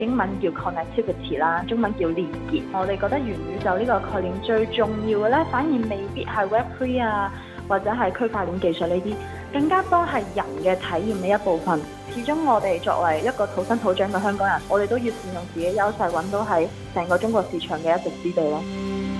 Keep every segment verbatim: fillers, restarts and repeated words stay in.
英文叫 connectivity 啦，中文叫連結。我哋覺得元宇宙呢個概念最重要嘅咧，反而未必係 Web 三 啊，或者係區塊鏈技術呢啲，更加多係人嘅體驗嘅一部分。始終我哋作為一個土生土長嘅香港人，我哋都要善用自己優勢，揾到喺成個中國市場嘅一席之地咯。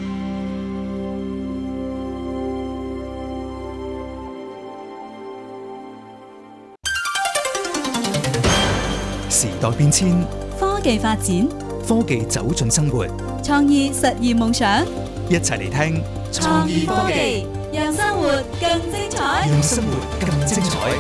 時代變遷， 科技發展， 科技走進生活， 創意實現夢想。 一齊嚟聽創意科技，讓生活更精彩。 讓生活更精彩。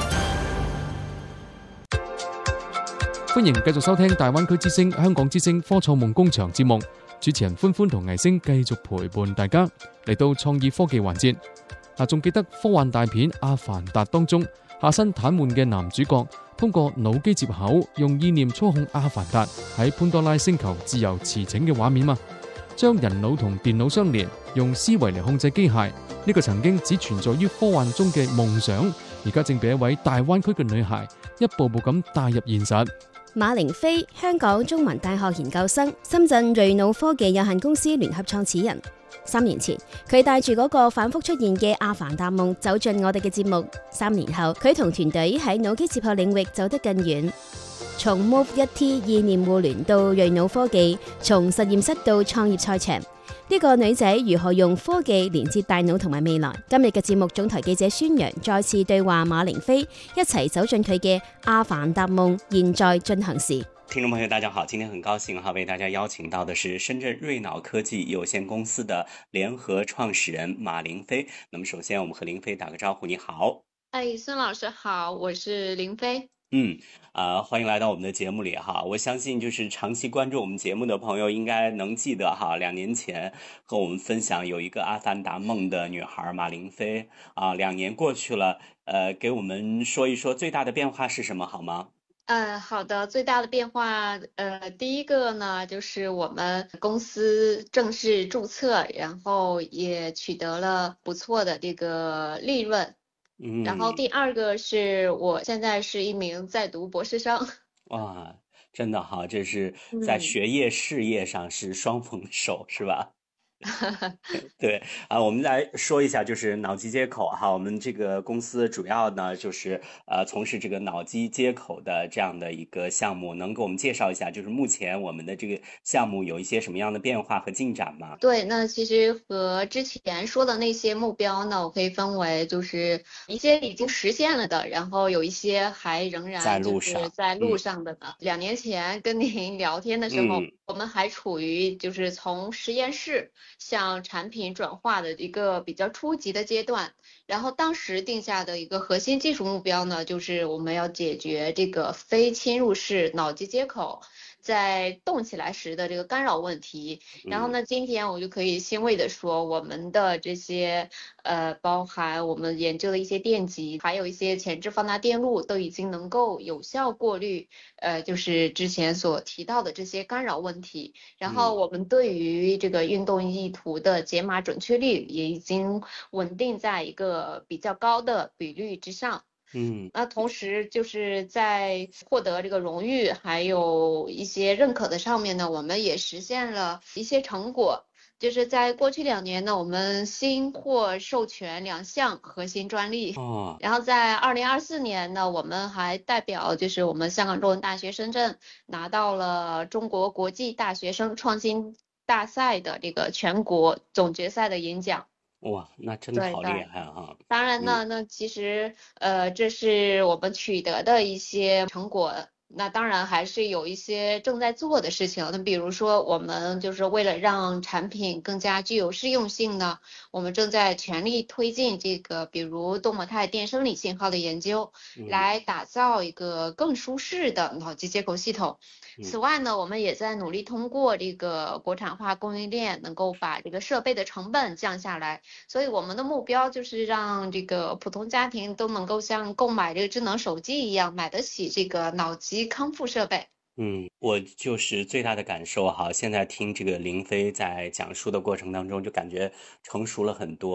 歡迎繼續收聽大灣區之聲、香港之聲科創夢工場節目，主持人歡歡同藝星繼續陪伴大家嚟到創意科技環節。嗱，仲記得科幻大片《阿凡達》當中，下身癱瘓嘅男主角通過腦機接口，用意念操控阿凡達喺潘多拉星球自由馳騁嘅畫面嘛？將人腦同電腦相連，用思維嚟控制機械，呢個曾經只存在於科幻中嘅夢想，而家正被一位大灣區嘅女孩一步步咁帶入現實。 馬玲飛，香港中文大學研究生，深圳瑞腦科技有限公司聯合創始人。三年前，佢帶住嗰個反覆出現嘅阿凡達夢走進我哋嘅節目。三年後，佢同團隊喺腦機接口領域走得更遠。從 Move 一 T 意念互聯到瑞腦科技，從實驗室到創業賽場，呢個女仔如何用科技連接大腦同埋未來？今日嘅節目總台記者孫陽再次對話馬玲飛，一齊走進佢嘅阿凡達夢現在進行時。 聽眾朋友大家好，今天很高興哈，為大家邀請到的是深圳瑞腦科技有限公司的聯合創始人馬玲飛。那麼首先我們和玲飛打個招呼。你好。 哎，孫老師好，我是玲飛。 嗯，啊、呃，歡迎來到我們的節目裏哈。我相信就是長期關注我們節目的朋友應該能記得哈，兩年前和我們分享有一個阿凡達夢的女孩馬玲飛啊，兩年過去了，呃，給我們說一說最大的變化是什麼好嗎？ 呃，好的，最大的變化，呃，第一個呢，就是我們公司正式註冊，然後也取得了不錯的這個利潤。嗯，然後第二個是我現在是一名在讀博士生。 哇，真的哈，這是在學業事業上是雙豐收，是吧？對啊，我們來說一下，就是腦機接口哈，我們這個公司主要呢就是呃從事這個腦機接口的這樣的一個項目，能給我們介紹一下，就是目前我們的這個項目有一些什麼樣的變化和進展嗎？ 對，那其實和之前說的那些目標呢，我可以分為就是一些已經實現了的，然後有一些還仍然就是在路上的呢。嗯、兩年前跟您聊天的時候，嗯、我們還處於就是從實驗室向產品轉化的一個比較初級的階段，然後當時定下的一個核心技術目標呢，就是我們要解決這個非侵入式腦機接口在動起來時的這個干擾問題。然後呢，今天我就可以欣慰的說，我們的這些呃，包含我們研究的一些電極，還有一些前置放大電路，都已經能夠有效過濾，呃，就是之前所提到的這些干擾問題。然後我們對於這個運動意圖的解碼準確率也已經穩定在一個比較高的比率之上。嗯，那同時就是在獲得這個榮譽，還有一些認可的上面呢，我們也實現了一些成果。就是在過去兩年呢，我們新獲授權兩項核心專利。哦。然後在二零二四年呢，我們還代表就是我們香港中文大學深圳拿到了中國國際大學生創新大賽的這個全國總決賽的銀獎。 哇，那真的好厲害哈！ 當然呢，那其實呃，這是我們取得的一些成果。那當然還是有一些正在做的事情。那比如說，我們就是為了讓產品更加具有適用性呢，我們正在全力推進這個，比如多模態電生理信號的研究，來打造一個更舒適的腦機接口系統。此外呢，我們也在努力通過這個國產化供應鏈，能夠把這個設備的成本降下來。所以我們的目標就是讓這個普通家庭都能夠像購買這個智能手機一樣，買得起這個腦機康復設備。 嗯，我就是最大的感受哈，現在聽這個玲飛在講述的過程當中，就感覺成熟了很多。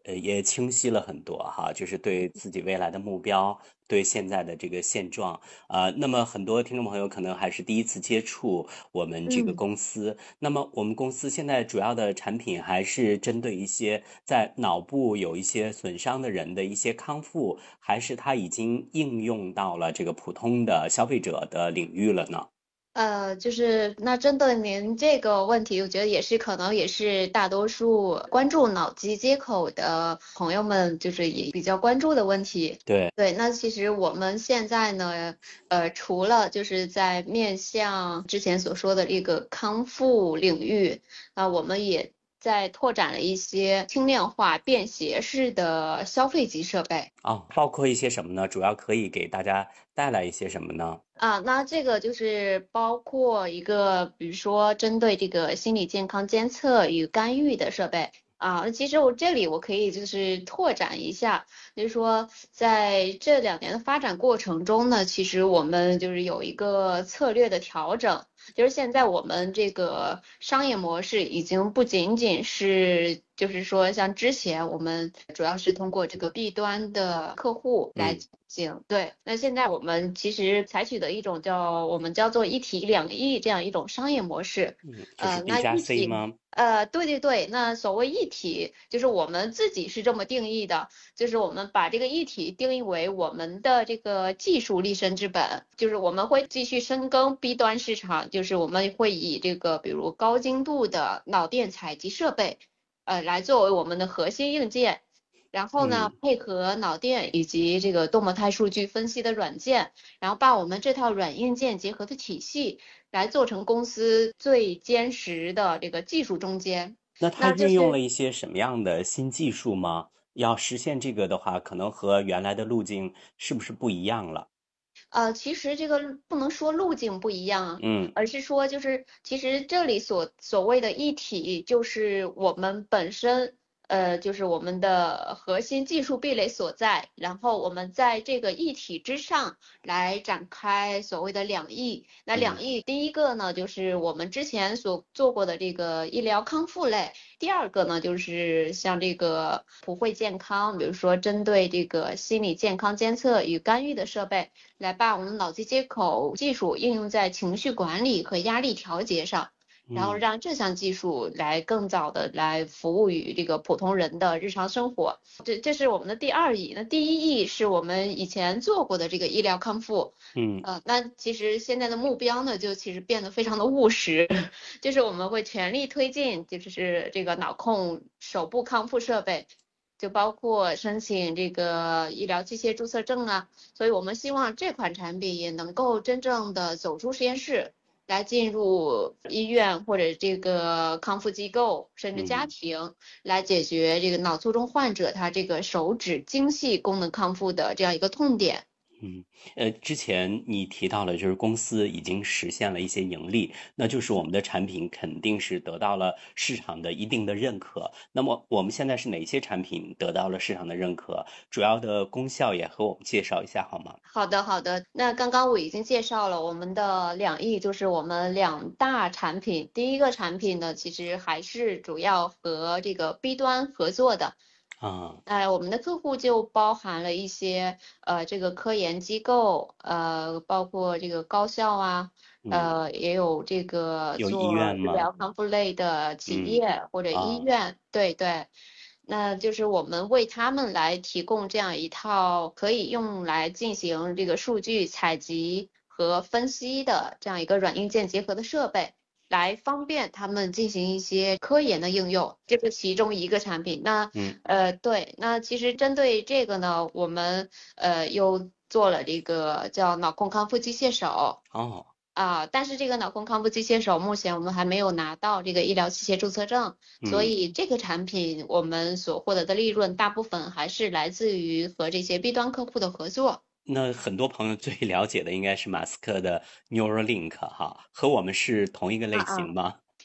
呃也清晰了很多哈，就是对自己未来的目标，对现在的这个现状啊、呃。那么很多听众朋友可能还是第一次接触我们这个公司，嗯、那么我们公司现在主要的产品还是针对一些在脑部有一些损伤的人的一些康复，还是它已经应用到了这个普通的消费者的领域了呢？ 呃，就是那针对您这个问题，我觉得也是可能也是大多数关注脑机接口的朋友们就是也比较关注的问题。 对对，那其实我们现在呢，呃，除了就是在面向之前所说的这个康复领域，啊、我们也在拓展了一些轻量化便携式的消费级设备。 哦，包括一些什么呢？主要可以给大家带来一些什么呢？ 啊，那这个就是包括一个，比如说针对这个心理健康监测与干预的设备啊。其实我这里我可以就是拓展一下，就是说在这两年的发展过程中呢，其实我们就是有一个策略的调整，就是现在我们这个商业模式已经不仅仅是。就是说，像之前我们主要是通过这个 B 端的客户来进行，嗯、对。那现在我们其实采取的一种叫我们叫做一体两翼这样一种商业模式。 嗯，这是 B 加 C 吗？ 呃，对对对，那所谓一体，就是我们自己是这么定义的，就是我们把这个一体定义为我们的这个技术立身之本，就是我们会继续深耕 B 端市场，就是我们会以这个比如高精度的脑电采集设备。呃，来作为我们的核心硬件，然后呢， 嗯、 配合脑电以及这个动模态数据分析的软件，然后把我们这套软硬件结合的体系，来做成公司最坚实的这个技术中间。 那它运用了一些什么样的新技术吗？要实现这个的话，可能和原来的路径是不是不一样了？ 呃，其实这个不能说路径不一样， 嗯， 而是说就是其实这里所所谓的一体，就是我们本身，呃，就是我们的核心技术壁垒所在，然后我们在这个一体之上来展开所谓的两翼。那两翼，嗯、第一个呢，就是我们之前所做过的这个医疗康复类。第二个呢，就是像这个普惠健康，比如说针对这个心理健康监测与干预的设备，来把我们脑机接口技术应用在情绪管理和压力调节上，然后让这项技术来更早的来服务于这个普通人的日常生活。这这是我们的第二翼。那第一翼是我们以前做过的这个医疗康复。 嗯， 呃，那其实现在的目标呢，就其实变得非常的务实，就是我们会全力推进，就是这个脑控手部康复设备，就包括申请这个医疗器械注册证啊。所以我们希望这款产品也能够真正的走出实验室，来进入医院或者这个康复机构，甚至家庭，嗯、来解决这个脑卒中患者他这个手指精细功能康复的这样一个痛点。 嗯，呃，之前你提到了，就是公司已经实现了一些盈利，那就是我们的产品肯定是得到了市场的一定的认可。那么我们现在是哪些产品得到了市场的认可？主要的功效也和我们介绍一下好吗？ 好的，好的。那刚刚我已经介绍了我们的两翼，就是我们两大产品。第一个产品呢，其实还是主要和这个 B 端合作的。 啊， 哎，我们的客户就包含了一些呃，这个科研机构，呃，包括这个高校啊，呃， 嗯、 也有这个有医做院吗？ 医疗康复类的企业、 嗯、 或者医院， 啊、 对对，那就是我们为他们来提供这样一套可以用来进行这个数据采集和分析的这样一个软硬件结合的设备。来方便他们进行一些科研的应用，这是其中一个产品。那， 嗯， 呃，对，那其实针对这个呢，我们呃又做了这个叫脑控康复机械手。 哦， 啊，但是这个脑控康复机械手目前我们还没有拿到这个医疗器械注册证， 嗯、 所以这个产品我们所获得的利润大部分还是来自于和这些 B 端客户的合作。 那很多朋友最了解的应该是马斯克的 Neuralink 哈，和我们是同一个类型吗？ 啊啊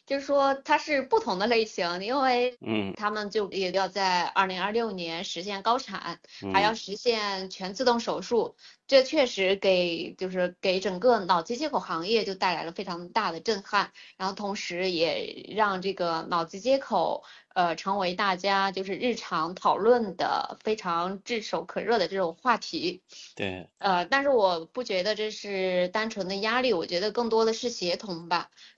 就是说它是不同的类型，因为嗯， 他们就也要在二零二六年实现高产，嗯、还要实现全自动手术，这确实给就是给整个脑机接口行业就带来了非常大的震撼，然后同时也让这个脑机接口呃成为大家就是日常讨论的非常炙手可热的这种话题。 对， 呃，但是我不觉得这是单纯的压力，我觉得更多的是协同吧。